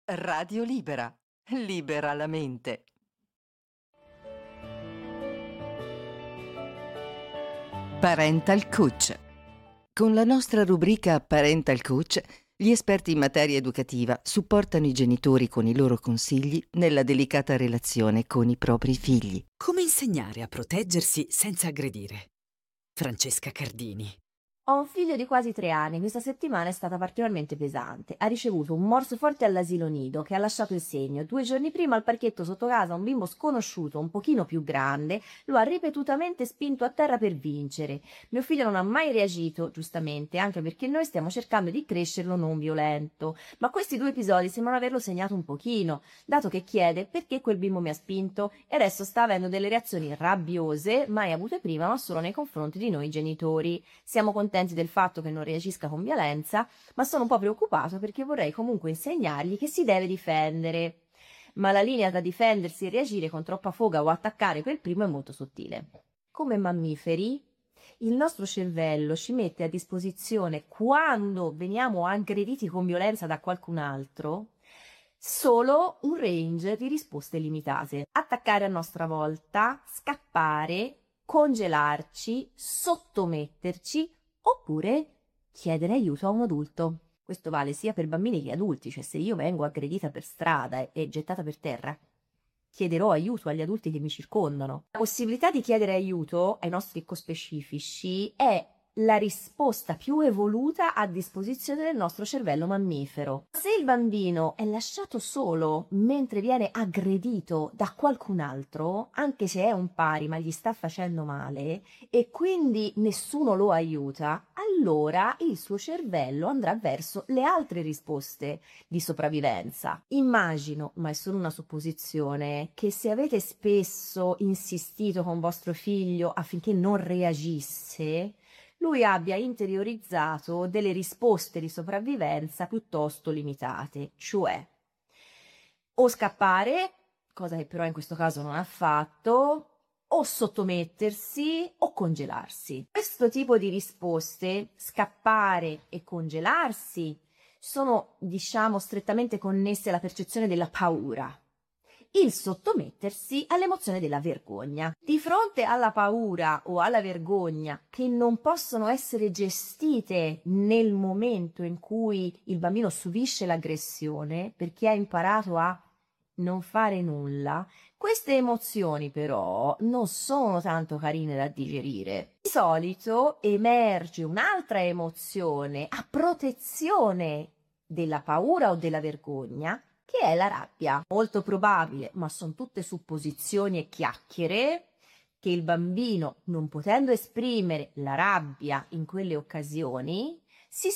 Radio Libera. Libera la mente. Parental Coach. Con la nostra rubrica Parental Coach, gli esperti in materia educativa supportano i genitori con i loro consigli nella delicata relazione con i propri figli. Come insegnare a proteggersi senza aggredire? Francesca Cardini. Ho un figlio di quasi 3 anni, questa settimana è stata particolarmente pesante. Ha ricevuto un morso forte all'asilo nido che ha lasciato il segno. 2 giorni prima al parchetto sotto casa un bimbo sconosciuto, un pochino più grande, lo ha ripetutamente spinto a terra per vincere. Mio figlio non ha mai reagito, giustamente, anche perché noi stiamo cercando di crescerlo non violento. Ma questi 2 episodi sembrano averlo segnato un pochino, dato che chiede perché quel bimbo mi ha spinto e adesso sta avendo delle reazioni rabbiose, mai avute prima, ma solo nei confronti di noi genitori. Siamo contenti del fatto che non reagisca con violenza, ma sono un po' preoccupato perché vorrei comunque insegnargli che si deve difendere. Ma la linea tra difendersi e reagire con troppa foga o attaccare per primo è molto sottile. Come mammiferi, il nostro cervello ci mette a disposizione, quando veniamo aggrediti con violenza da qualcun altro, solo un range di risposte limitate. Attaccare a nostra volta, scappare, congelarci, sottometterci, oppure chiedere aiuto a un adulto. Questo vale sia per bambini che adulti, cioè se io vengo aggredita per strada e gettata per terra, chiederò aiuto agli adulti che mi circondano. La possibilità di chiedere aiuto ai nostri co-specifici è la risposta più evoluta a disposizione del nostro cervello mammifero. Se il bambino è lasciato solo mentre viene aggredito da qualcun altro, anche se è un pari ma gli sta facendo male, e quindi nessuno lo aiuta, allora il suo cervello andrà verso le altre risposte di sopravvivenza. Immagino, ma è solo una supposizione, che se avete spesso insistito con vostro figlio affinché non reagisse, lui abbia interiorizzato delle risposte di sopravvivenza piuttosto limitate, cioè o scappare, cosa che però in questo caso non ha fatto, o sottomettersi o congelarsi. Questo tipo di risposte, scappare e congelarsi, sono, diciamo, strettamente connesse alla percezione della paura. Il sottomettersi all'emozione della vergogna. Di fronte alla paura o alla vergogna che non possono essere gestite nel momento in cui il bambino subisce l'aggressione perché ha imparato a non fare nulla, queste emozioni però non sono tanto carine da digerire. Di solito emerge un'altra emozione a protezione della paura o della vergogna, che è la rabbia. Molto probabile, ma sono tutte supposizioni e chiacchiere, che il bambino, non potendo esprimere la rabbia in quelle occasioni,